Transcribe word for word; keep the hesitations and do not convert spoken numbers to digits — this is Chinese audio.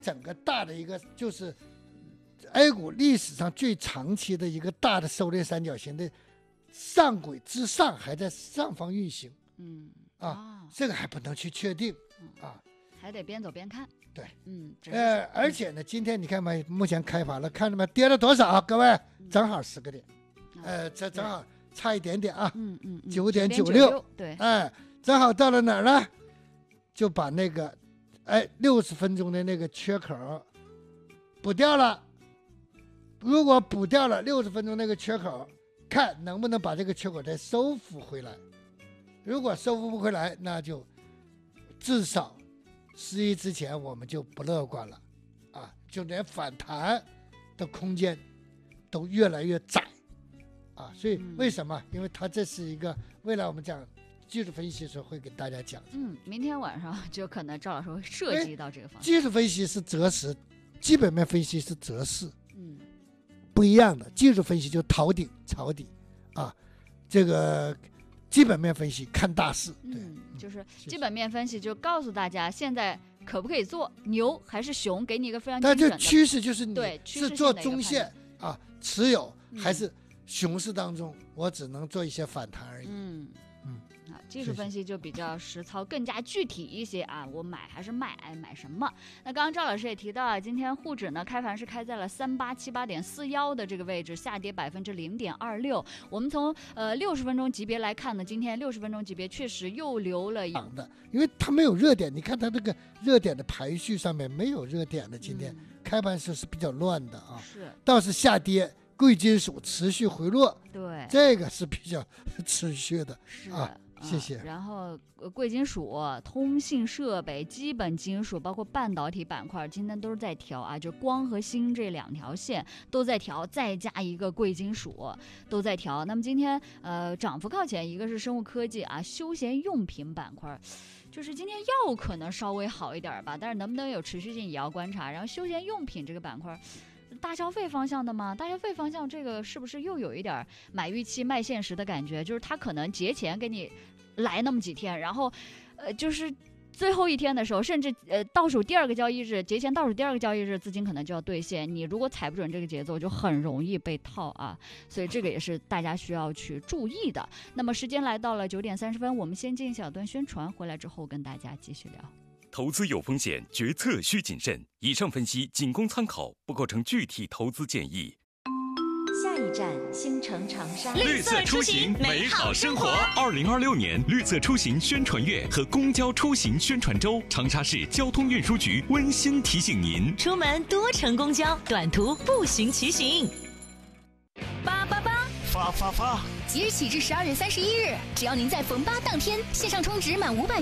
整个大的一个就是 A 股历史上最长期的一个大的收敛三角形的上轨之上还在上方运行， 嗯啊，哦、这个还不能去确定、嗯、啊， 还得边走边看。 对， 嗯， 呃，而且呢，今天你看嘛，目前开盘了，看到没？跌了多少？各位，正好十个点，嗯、呃，这正好差一点点啊， 嗯嗯， 九点九六， 对， 哎，正好到了哪儿呢？就把那个，哎，六十分钟的那个缺口补掉了。如果补掉了六十分钟那个缺口，看能不能把这个缺口再收复回来。如果收复不回来，那就至少十一之前我们就不乐观了，啊，就连反弹的空间都越来越窄，啊，所以为什么？因为它这是一个未来我们讲技术分析的时候会给大家讲。 嗯，明天晚上就可能赵老师会涉及到这个方向。 技术分析是择时，基本面分析是择势， 嗯， 不一样的。技术分析就逃顶抄底，啊，这个。基本面分析看大势， 嗯，就是基本面分析就告诉大家现在可不可以做牛还是熊，给你一个非常精准的。 但这趋势就是你对是做中线啊持有、嗯、还是熊市当中，我只能做一些反弹而已。 嗯嗯，啊，技术分析就比较实操，更加具体一些啊，我买还是卖，哎，买什么？那刚刚赵老师也提到啊，今天沪指呢开盘是开在了三八七八点四幺的这个位置，下跌百分之零点二六。我们从呃六十分钟级别来看呢，今天六十分钟级别确实又留了涨的，因为它没有热点，你看它这个热点的排序上面没有热点的，今天、嗯、开盘时是比较乱的啊， 是倒是下跌。贵金属持续回落， 对， 这个是比较持续的， 是啊，谢谢。 嗯、然后贵金属、通信设备、基本金属，包括半导体板块，今天都是在调啊，就光和锌这两条线都在调，再加一个贵金属都在调。那么今天呃涨幅靠前，一个是生物科技啊，休闲用品板块。就是今天药可能稍微好一点吧，但是能不能有持续性也要观察。然后休闲用品这个板块。大消费方向的吗？大消费方向这个是不是又有一点买预期卖现实的感觉？就是他可能节前给你来那么几天，然后呃就是最后一天的时候，甚至呃倒数第二个交易日，节前倒数第二个交易日，资金可能就要兑现。你如果踩不准这个节奏，就很容易被套啊。所以这个也是大家需要去注意的。那么时间来到了九点三十分，我们先进一小段宣传，回来之后跟大家继续聊。 投资有风险，决策需谨慎。以上分析仅供参考，不构成具体投资建议。 下一站，星城长沙。 绿色出行，美好生活。二零二六年绿色出行宣传月和公交出行宣传周，长沙市交通运输局温馨提醒您： 出门多乘公交，短途步行骑行。 八八八， 发发发！ 即日起至十二月三十一日，只要您在逢八当天线上充值满五百。